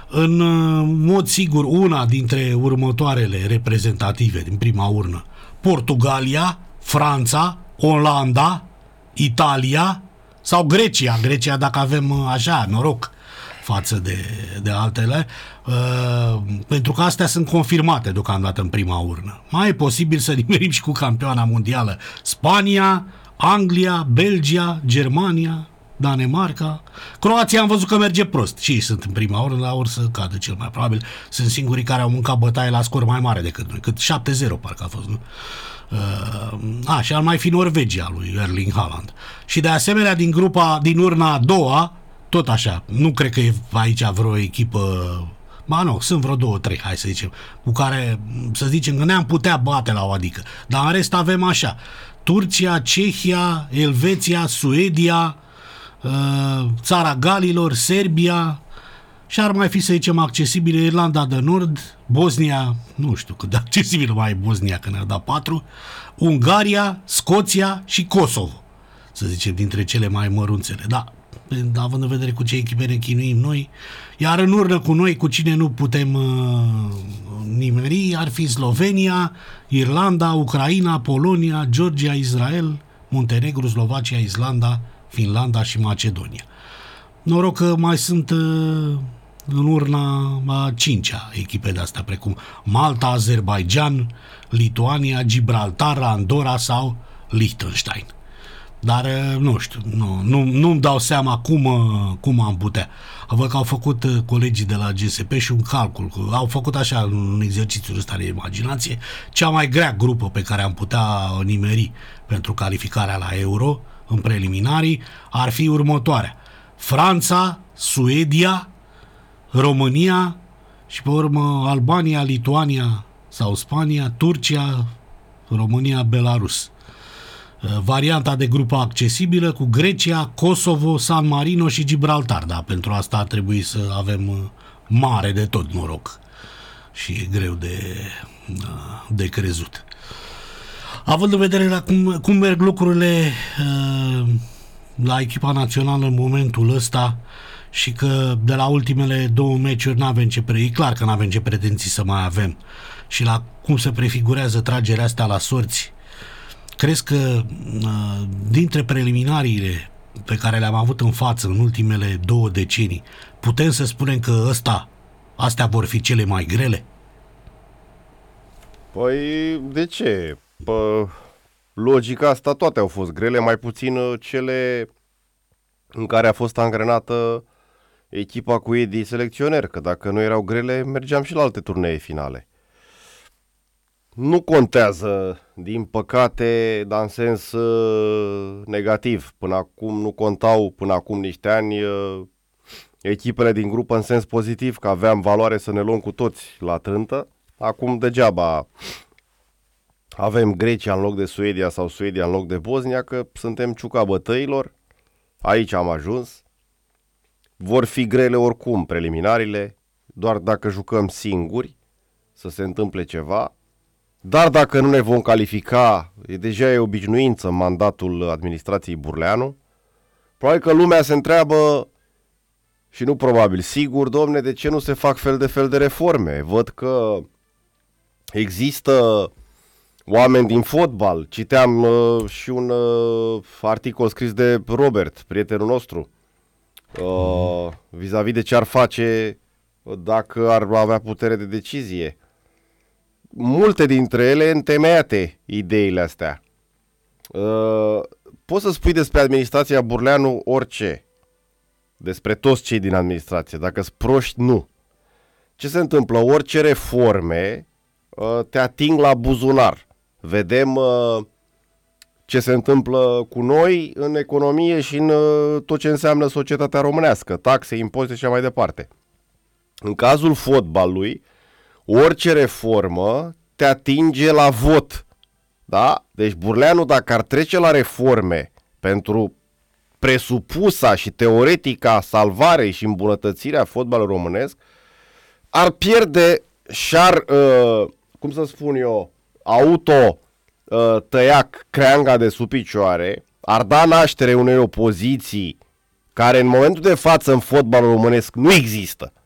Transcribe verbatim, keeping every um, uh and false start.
în mod sigur una dintre următoarele reprezentative din prima urnă: Portugalia, Franța, Olanda, Italia sau Grecia. Grecia, dacă avem așa noroc față de, de altele, uh, pentru că astea sunt confirmate deocamdată în prima urnă. Mai e posibil să nimerim și cu campioana mondială Spania, Anglia, Belgia, Germania, Danemarca. Croația am văzut că merge prost și ei sunt în prima urnă, dar or să cadă cel mai probabil. Sunt singurii care au mâncat bătaie la scor mai mare decât noi, cât șapte zero parcă a fost, nu? Uh, a, și ar mai fi Norvegia lui Erling Haaland. Și de asemenea din grupa, din urna a doua, tot așa, nu cred că e aici vreo echipă, ba nu, sunt vreo două, trei, hai să zicem, cu care, să zicem că ne-am putea bate la o adică. Dar în rest avem așa: Turcia, Cehia, Elveția, Suedia, Țara Galilor, Serbia, și ar mai fi, să zicem, accesibile Irlanda de Nord, Bosnia, nu știu cât de accesibil mai e Bosnia, că ne-a dat patru, Ungaria, Scoția și Kosovo, să zicem, dintre cele mai mărunțele. Da, având în vedere cu ce echipe ne chinuim noi. Iar în urnă cu noi, cu cine nu putem uh, nimeri, ar fi Slovenia, Irlanda, Ucraina, Polonia, Georgia, Israel, Muntenegru, Slovacia, Islanda, Finlanda și Macedonia. Noroc că mai sunt uh, în urna a cincea echipe de astea, precum Malta, Azerbaijan, Lituania, Gibraltar, Andorra sau Liechtenstein. Dar nu știu, nu, nu, nu-mi dau seama cum, cum am putea. Văd că au făcut colegii de la G S P și un calcul, au făcut așa un exercițiu ăsta de imaginație, cea mai grea grupă pe care am putea nimeri pentru calificarea la Euro în preliminarii ar fi următoarea: Franța, Suedia, România și pe urmă Albania, Lituania sau Spania, Turcia, România, Belarus. Varianta de grupă accesibilă cu Grecia, Kosovo, San Marino și Gibraltar. Da, pentru asta ar trebui să avem mare de tot noroc și e greu de, de crezut. Având în vedere la cum, cum merg lucrurile la echipa națională în momentul ăsta și că de la ultimele două meciuri n-avem ce pre... e clar că n-avem ce pretenții să mai avem, și la cum se prefigurează tragerea asta la sorți, crezi că dintre preliminariile pe care le-am avut în față în ultimele două decenii, putem să spunem că ăsta, astea vor fi cele mai grele? Păi, de ce? Pă, logica asta, toate au fost grele, mai puțin cele în care a fost angrenată echipa cu Edi selecționer, că dacă nu erau grele, mergeam și la alte turnee finale. Nu contează, din păcate, dar în sens uh, negativ. Până acum nu contau, până acum niște ani, uh, echipele din grupă în sens pozitiv, că aveam valoare să ne luăm cu toți la trântă. Acum degeaba avem Grecia în loc de Suedia sau Suedia în loc de Bosnia, că suntem ciuca bătăilor. Aici am ajuns. Vor fi grele oricum preliminariile, doar dacă jucăm singuri să se întâmple ceva. Dar dacă nu ne vom califica, e deja e obișnuință în mandatul administrației Burleanu, probabil că lumea se întreabă, și nu probabil, sigur, domne, de ce nu se fac fel de fel de reforme? Văd că există oameni din fotbal. Citeam uh, și un uh, articol scris de Robert, prietenul nostru, uh, vis-a-vis de ce ar face dacă ar avea putere de decizie. Multe dintre ele întemeiate, ideile astea. Uh, poți să spui despre administrația Burleanu orice, despre toți cei din administrație. Dacă sunt proști, nu. Ce se întâmplă? Orice reforme uh, te ating la buzunar. Vedem uh, ce se întâmplă cu noi în economie și în uh, tot ce înseamnă societatea românească, taxe, impozite și așa mai departe. În cazul fotbalului, orice reformă te atinge la vot. Da? Deci Burleanu, dacă ar trece la reforme pentru presupusa și teoretica salvare și îmbunătățirea fotbalului românesc, ar pierde și-ar, uh, cum să spun eu, auto uh, tăia creanga de sub picioare, ar da naștere unei opoziții care în momentul de față în fotbalul românesc nu există.